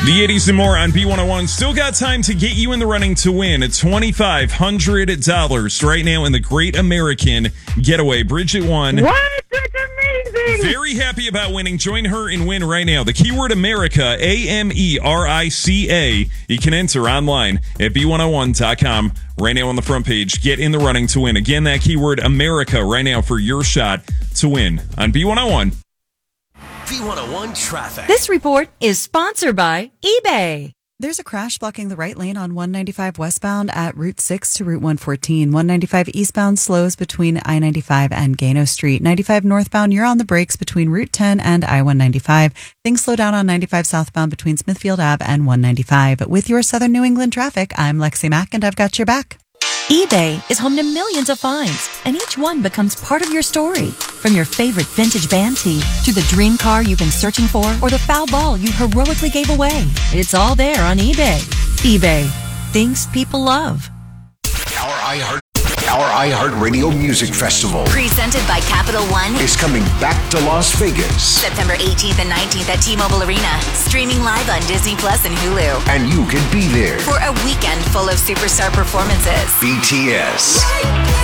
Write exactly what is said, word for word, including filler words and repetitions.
The eighties and more on B one oh one. Still got time to get you in the running to win twenty-five hundred dollars right now in the Great American Getaway. Bridget won. What? That's amazing. Very happy about winning. Join her and win right now. The keyword America, A M E R I C A. You can enter online at B one oh one dot com. Right now on the front page, get in the running to win. Again, that keyword America right now for your shot to win on B one oh one. B one oh one Traffic. This report is sponsored by eBay. There's a crash blocking the right lane on one ninety-five westbound at Route six to Route one fourteen. one ninety-five eastbound slows between I ninety-five and Gano Street. ninety-five northbound, you're on the brakes between Route ten and I one ninety-five. Things slow down on ninety-five southbound between Smithfield Avenue and one ninety-five. With your Southern New England traffic, I'm Lexi Mack, and I've got your back. eBay is home to millions of finds, and each one becomes part of your story. From your favorite vintage band tee to the dream car you've been searching for or the foul ball you heroically gave away. It's all there on eBay. eBay. Things people love. Our iHeart, our iHeartRadio Music Festival Presented by Capital One. is coming back to Las Vegas. September eighteenth and nineteenth at T-Mobile Arena. Streaming live on Disney Plus and Hulu. And you can be there. For a weekend full of superstar performances. B T S.